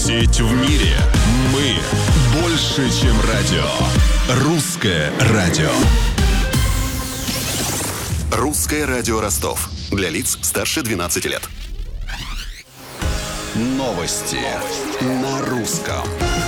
Сеть в мире. Мы больше, чем радио. Русское радио. Русское радио Ростов. Для лиц старше 12 лет. Новости на русском.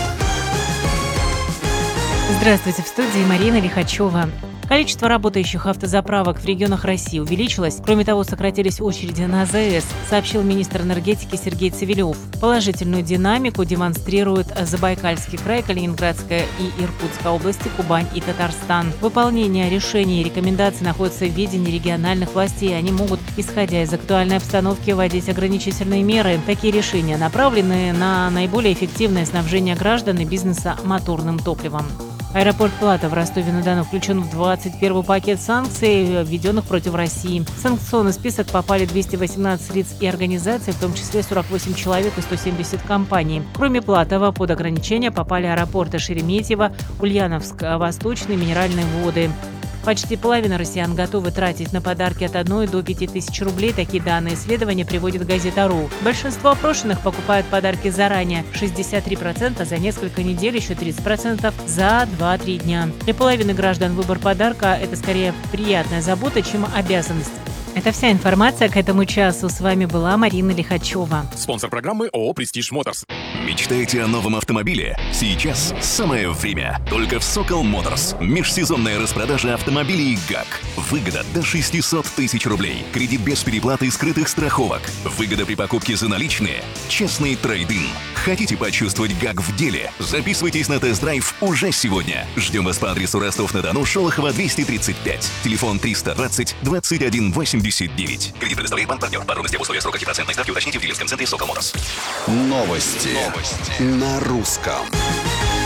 Здравствуйте, в студии Марина Лихачева. Количество работающих автозаправок в регионах России увеличилось. Кроме того, сократились очереди на АЗС, сообщил министр энергетики Сергей Цивилев. Положительную динамику демонстрируют Забайкальский край, Калининградская и Иркутская области, Кубань и Татарстан. Выполнение решений и рекомендаций находится в ведении региональных властей. Они могут, исходя из актуальной обстановки, вводить ограничительные меры. Такие решения направлены на наиболее эффективное снабжение граждан и бизнеса моторным топливом. Аэропорт Плата в Ростове-на-Дону включен в 21-й пакет санкций, введенных против России. В санкционный список попали 218 лиц и организаций, в том числе 48 человек и 170 компаний. Кроме Платова, под ограничения попали аэропорты Шереметьево, Ульяновск, Восточный, Минеральные воды. Почти половина россиян готовы тратить на подарки от 1 до 5 тысяч рублей. Такие данные исследования приводит газета.ру. Большинство опрошенных покупают подарки заранее. 63% за несколько недель, еще 30% за 2-3 дня. Для половины граждан выбор подарка – это скорее приятная забота, чем обязанность. Это вся информация к этому часу. С вами была Марина Лихачева. Спонсор программы ООО «Престиж Моторс». Мечтаете о новом автомобиле? Сейчас самое время. Только в Сокол Моторс. Межсезонная распродажа автомобилей ГАК. Выгода до 600 тысяч рублей. Кредит без переплаты и скрытых страховок. Выгода при покупке за наличные. Честный трейд-ин. Хотите почувствовать ГАК в деле? Записывайтесь на тест-драйв уже сегодня. Ждем вас по адресу Ростов-на-Дону, Шолохова, 235. Телефон 320 21 89. Кредит предоставляет банк-партнер. Подробности об условиях, сроках и процентной ставки уточните в дилерском центре Сокол Моторс. Новости на русском.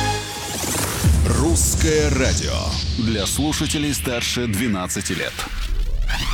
Русское радио. Для слушателей старше 12 лет.